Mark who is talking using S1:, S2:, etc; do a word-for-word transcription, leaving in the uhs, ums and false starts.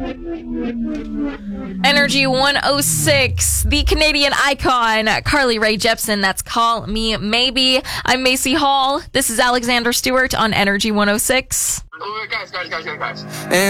S1: Energy one oh six, the Canadian icon, Carly Rae Jepsen. That's Call Me Maybe. I'm Macy Hall. This is Alexander Stewart on Energy one oh six.
S2: Oh, guys, guys, guys, guys, guys.